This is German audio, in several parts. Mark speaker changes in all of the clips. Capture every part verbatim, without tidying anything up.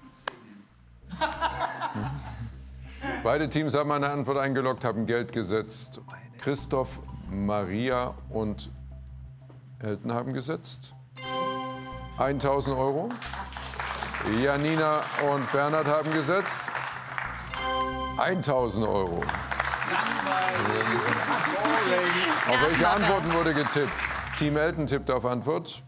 Speaker 1: Beide Teams haben eine Antwort eingeloggt, haben Geld gesetzt. Christoph, Maria und Elton haben gesetzt. tausend Euro. Janina und Bernhard haben gesetzt. tausend Euro. Auf welche Antworten wurde getippt? Team Elton tippt auf Antwort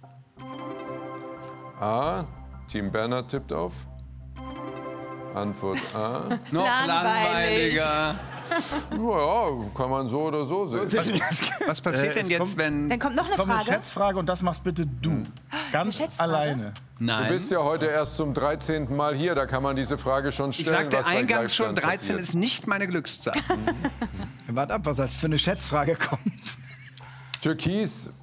Speaker 1: A. Team Bernhard tippt auf Antwort A.
Speaker 2: Noch langweiliger.
Speaker 1: Naja, kann man so oder so sehen.
Speaker 2: Was, was passiert denn jetzt, wenn...
Speaker 3: Dann kommt noch eine
Speaker 4: kommt eine
Speaker 3: Frage.
Speaker 4: Schätzfrage und das machst bitte du. Ganz alleine.
Speaker 2: Nein.
Speaker 1: Du bist ja heute erst zum dreizehnten Mal hier, da kann man diese Frage schon
Speaker 2: Ich
Speaker 1: stellen.
Speaker 2: sagte
Speaker 1: was bei
Speaker 2: eingangs schon,
Speaker 1: Gleichstand
Speaker 2: dreizehn
Speaker 1: passiert.
Speaker 2: ist nicht meine Glückszahl.
Speaker 5: Warte ab, was als für eine Schätzfrage kommt.
Speaker 1: Türkis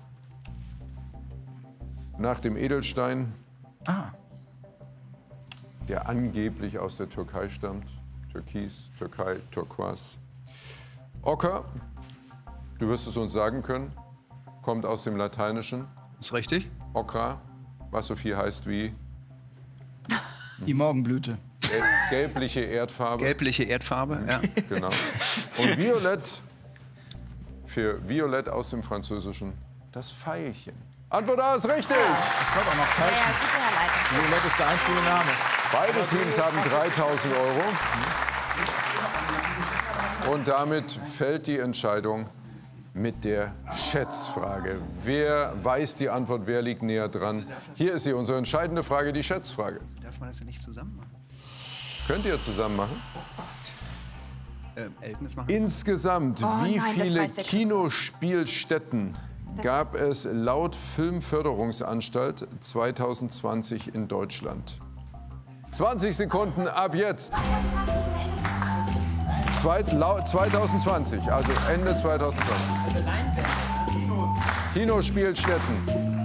Speaker 1: nach dem Edelstein,
Speaker 4: Ah.
Speaker 1: der angeblich aus der Türkei stammt. Türkis, Türkei, Turquoise. Ocker, du wirst es uns sagen können, kommt aus dem Lateinischen.
Speaker 2: Ist richtig?
Speaker 1: Okra, was so viel heißt wie
Speaker 5: Die Morgenblüte.
Speaker 1: gelb, gelbliche Erdfarbe.
Speaker 2: Gelbliche Erdfarbe, ja.
Speaker 1: Genau. Und Violett, für Violett aus dem Französischen, das Veilchen. Antwort A ist richtig.
Speaker 4: Ich glaube auch noch
Speaker 3: Ja, ja,
Speaker 4: Zeichen.
Speaker 3: bitte, Herr Leiter.
Speaker 4: Violett ist der einzige Name.
Speaker 1: Beide Teams haben dreitausend Euro. Und damit fällt die Entscheidung mit der Schätzfrage. Wer weiß die Antwort, wer liegt näher dran? Hier ist sie, unsere entscheidende Frage, die Schätzfrage.
Speaker 2: Darf man das ja nicht zusammen machen?
Speaker 1: Könnt ihr zusammen machen?
Speaker 2: Ähm, Elton, das machen
Speaker 1: Insgesamt,
Speaker 3: Oh
Speaker 1: wie
Speaker 3: nein, das
Speaker 1: viele
Speaker 3: weiß der
Speaker 1: Kinospielstätten gab es laut Filmförderungsanstalt zwanzig zwanzig in Deutschland? zwanzig Sekunden ab jetzt. Zweit, lau, zwanzig zwanzig, also Ende zwanzig zwanzig. Kinospielstätten.